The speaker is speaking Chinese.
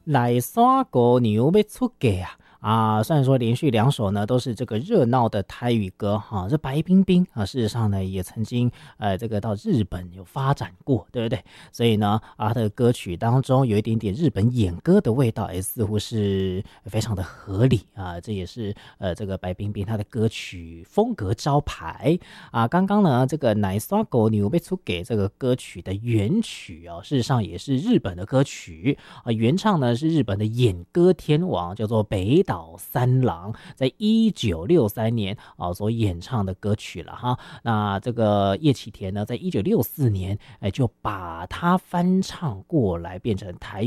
来山狗牛要出嫁虽然说连续2首呢都是这个热闹的台语歌哈，这白冰冰事实上呢也曾经这个到日本有发展过，对不对？所以呢他的歌曲当中有一点点日本演歌的味道，似乎是非常的合理这也是这个白冰冰她的歌曲风格招牌刚刚呢这个奶刷狗牛被出给这个歌曲的原曲事实上也是日本的歌曲原唱呢是日本的演歌天王，叫做北岛三郎，在1963年所演唱的歌曲了哈。那这个叶启田呢，在1964年就把它翻唱过来，变成台语。